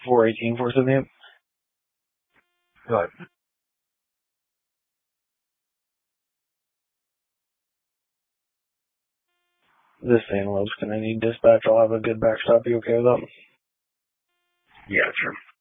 418, 478. Go ahead. This Antelope's gonna need dispatch. I'll have a good backstop. You okay with that? Yeah, sure.